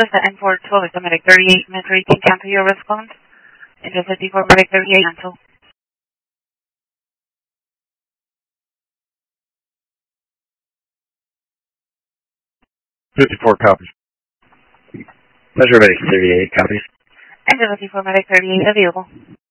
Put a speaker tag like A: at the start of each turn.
A: Vista N412 is the Medic 38 Metro, you can cancel your response. Engine 54 Medic 38 cancel.
B: 54 copies.
C: Measure Medic 38 copies.
A: Engine 54 Medic 38 available.